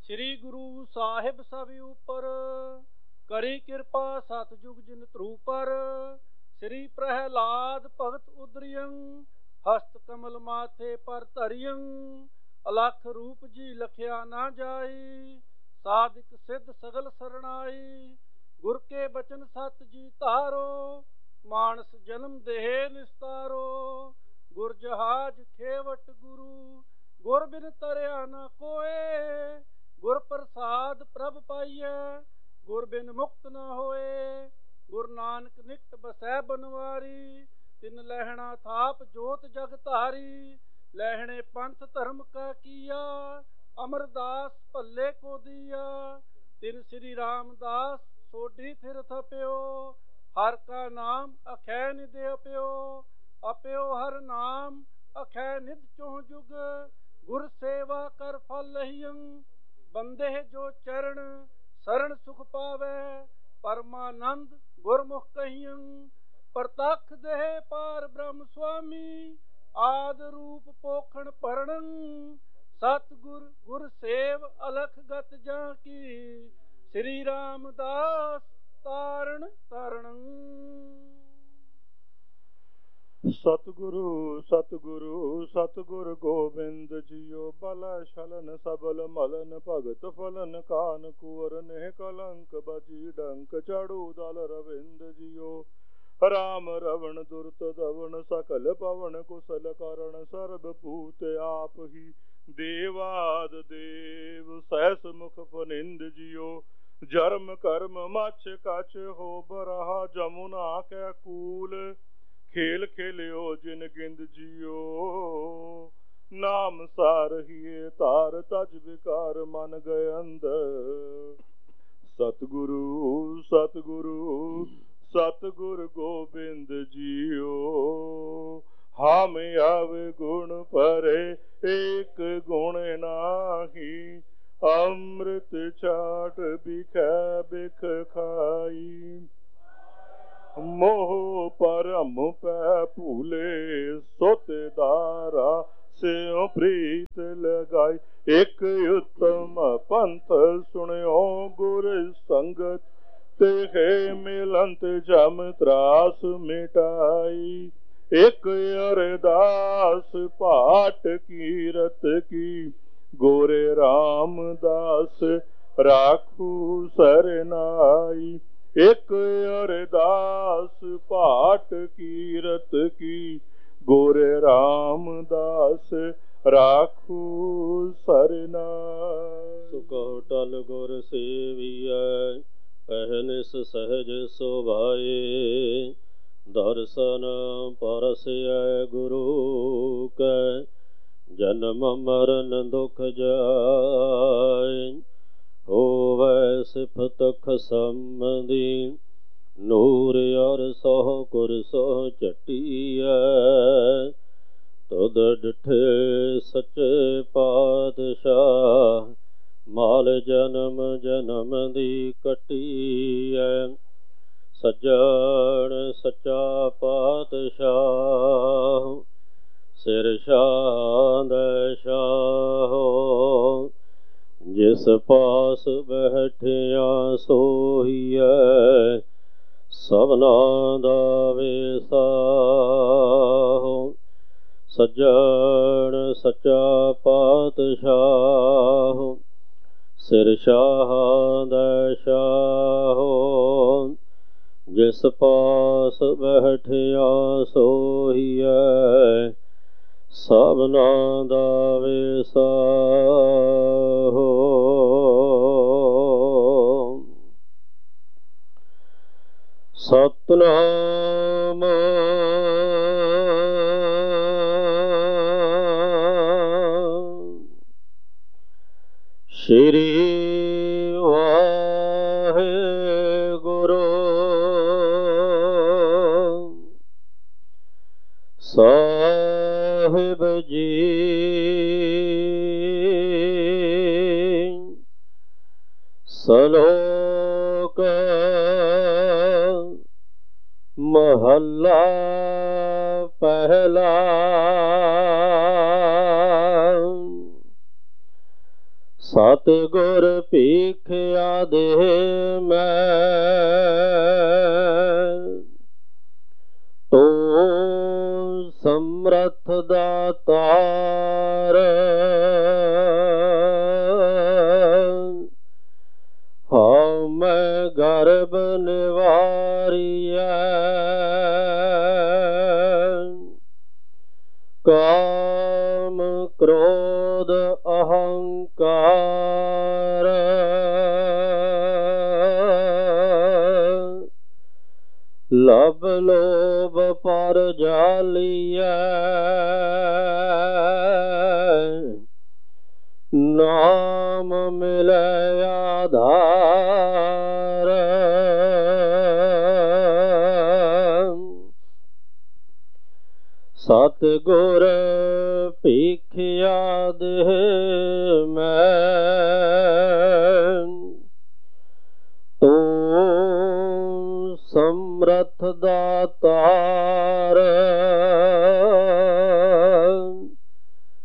ਸ੍ਰੀ ਗੁਰੂ ਸਾਹਿਬ ਸਭ ਉਪਰ ਕਰੀ ਕਿਰਪਾ ਸਤਜੁਗ ਜਿਨ ਧਰੂ ਪਰ। ਸ੍ਰੀ ਪ੍ਰਹਿਲਾਦ ਭਗਤ ਉਦਰਿਯੰ ਹਸਤ ਕਮਲ ਮਾਥੇ ਪਰ ਧਰਿਯੰ। ਅਲਖ ਰੂਪ ਜੀ ਲਖਿਆ ਨਾ ਜਾਈ ਸਾਧਿਕ ਸਿੱਧ ਸਗਲ ਸਰਣਾਈ। ਗੁਰ ਕੇ ਬਚਨ ਸਤ ਜੀ ਧਾਰੋ ਮਾਨਸ ਜਨਮ ਦੇਹ ਨਿਸਤਾਰੋ। ਗੁਰ ਜਹਾਜ ਖੇਵਟ ਗੁਰੂ ਗੁਰ ਬਿਨ ਤਰਿਆ ਨਾ ਕੋਏ। ਗੁਰ ਪ੍ਰਸਾਦ ਪ੍ਰਭ ਪਾਈਐ ਗੁਰ ਬਿਨ ਮੁਕਤ ਨਾ ਹੋਏ। ਗੁਰ ਨਾਨਕ ਨਿਕਟ ਬਸੈ ਬਨਵਾਰੀ ਤਿਨ ਲਹਿਣਾ ਥਾਪ ਜੋਤ ਜਗ ਧਾਰੀ। ਲਹਿਣੇ ਪੰਥ ਧਰਮ ਕਾ ਕੀਆ ਅਮਰਦਾਸ ਭੱਲੇ ਕੋ ਦੀਆ। ਤਿਨ ਸ੍ਰੀ ਰਾਮਦਾਸ ਸੋਢੀ ਥਿਰ ਥਪਿਓ ਹਰ ਕਾ ਨਾਮ ਅਖੈ ਨਿਧ ਅਪਿਓ। ਅਪਿਓ ਹਰ ਨਾਮ ਅਖੈ ਨਿਧ ਚੋਹ ਜੁਗ ਗੁਰ ਸੇਵਾ ਕਰ ਫਲ ਲਹੀਅੰ। ਬੰਦੇ ਜੋ ਚਰਨ ਸਰਣ ਸੁਖ ਪਾਵੈ ਪਰਮਾਨੰਦ ਗੁਰਮੁਖ ਕਹੀਅੰ। ਪ੍ਰਤੱਖ ਦੇਹ ਪਾਰ ਬ੍ਰਹਮ ਸੁਆਮੀ ਆਦ ਰੂਪ ਪੋਖਣ ਭਰਣੰ। ਸਤਿਗੁਰ ਗੁਰ ਸੇਵ ਅਲਖ ਗਤ ਜਾਂ ਕੀ ਸ੍ਰੀ ਰਾਮਦਾਸ ਤਾਰਨ ਤਰਣੰ। ਸਤਿਗੁਰੂ ਸਤਿਗੁਰੂ ਸਤਿਗੁਰ ਗੋਬਿੰਦ ਜੀਓ। ਬਲ ਛਲਨ ਸਬਲ ਮਲਨ ਭਗਤ ਫਲਨ ਕਾਨ ਕੁਵਰ ਨਹਿ ਕਲੰਕ ਬਜੀ ਡੰਕ ਚੜੂ ਦਲ ਰਵਿੰਦ ਜੀਓ। ਰਾਮ ਰਵਣ ਦੁਰਤ ਦਵਨ ਸਕਲ ਪਵਨ ਕੁਸਲ ਕਰਨ ਸਰਬ ਭੂਤ ਆਪ ਹੀ ਦੇਵਾਦ ਦੇਵ ਸਹਿਸ ਮੁਖ ਫਨਿੰਦ ਜੀਓ। ਜਰਮ ਕਰਮ ਮਛ ਕਛ ਹੋ ਬਰਹਾ ਜਮੁਨਾ ਕੈ ਕੂਲ ਖੇਲ ਖੇਲਿਓ ਜਿਨ ਗਿੰਦ ਜੀਓ। ਨਾਮ ਸਾਰਹੀਏ ਧਾਰ ਤਜ ਵਿਕਾਰ ਮਨ ਗਏ ਅੰਦਰ। ਸਤਿਗੁਰੂ ਸਤਿਗੁਰੂ ਸਤਿਗੁਰ ਗੋਬਿੰਦ ਜੀਓ। ਹਾਮ ਆਵੇ ਗੁਣ ਪਰੇ ਏਕ ਗੁਣ ਨਾਹੀ। ਅੰਮ੍ਰਿਤ ਛਾਟ ਬਿਖੈ ਬਿਖ ਖਾਈ। ਮੋਹ ਪਰਮ ਪੈ ਭੂਲੇ ਸੋਤੇ ਦਾਰਾ ਸਿਉ ਪ੍ਰੀਤ ਲਗਾਈ। ਇੱਕ ਉਤਮ ਪੰਥ ਸੁਣਿਓ ਗੁਰ ਸੰਗਤ ਤੇ ਮਿਲੰਤ ਜਮ ਤਰਾਸ ਮਿਟਾਈ। ਇੱਕ ਅਰਦਾਸ ਪਾਟ ਕੀਰਤ ਕੀ ਗੋਰੇ ਰਾਮਦਾਸ ਰਾਖੂ ਸਰਨਾਈ। ਇੱਕ ਅਰਦਾਸ ਪਾਟ ਕੀਰਤ ਕੀ ਗੋਰੇ ਰਾਮਦਾਸ ਰਾਖੂ ਸਰਨਾਈ। ਸੁ ਕਹੁ ਟਲ ਗੁਰ ਸੇਵੀਐ ਅਹਨਿਸ ਸਹਿਜ ਸੁਭਾਏ। ਦਰਸ਼ਨ ਪਰਸੈ ਗੁਰੂ ਕੈ ਜਨਮ ਮਰਨ ਦੁਖ ਜਾਇ। ਹੋਵੈ ਸਿਫਤ ਖਸਮਦੀ ਨੂਰ ਅਰ ਸਹੁ ਗੁਰ ਸਹੁ ਝਟੀਐ। ਤੁਧ ਡਿਠੇ ਸੱਚੇ ਪਾਤਸ਼ਾਹ ਮਾਲ ਜਨਮ ਜਨਮ ਦੀ ਕੱਟੀਐ। ਸੱਜਣ ਸੱਚਾ ਪਾਤਸ਼ਾਹ ਸਿਰ ਸ਼ਾਂਦ ਸ਼ਾਹੋ। ਜਿਸ ਪਾਸ ਬੈਠਿਆ ਸੋਹੀਐ ਸਭਨਾ ਦਾ ਵੇਸਾਹੁ। ਸੱਜਣ ਸੱਚਾ ਪਾਤਸ਼ਾਹ ਸਿਰ ਸ਼ਾਂਦ ਸ਼ਾਹੋ। ਜਿਸ ਪਾਸ ਬੈਠਿਆ ਸੋਹੀਐ ਸਭਨਾ ਦਾ ਵੇਸਾਹੁ। ਸਤਿਨਾਮ ਸ਼੍ਰੀ ਵਾਹਿਗੁਰੂ ਸਾਹਿਬ ਜੀ। ਸਲੋਕ ਮਹੱਲਾ ਪਹਿਲਾ। ਸਤਿਗੁਰ ਭੀਖਿਆ ਦੇ ਮੈਂ ਤੂੰ ਸਮਰੱਥ ਦਾਤਾਰ ਹਉ ਮੈਂ ਗਰਭ ਨਿਵਾਰੀਐ ਕਾਮ ਕ੍ਰੋਧ ਅਹੰਕਾਰ ਲਭ ਲੋਭ ਪਰ ਜਾਲੀਐ ਨਾਮ ਮਿਲੈ ਆਧਾਰ ਸਤਿਗੁਰ ਭੀਖਿਆ ਦੇ ਮੈਂ ਤੂੰ ਸਮਰੱਥ ਦਾਤਾਰ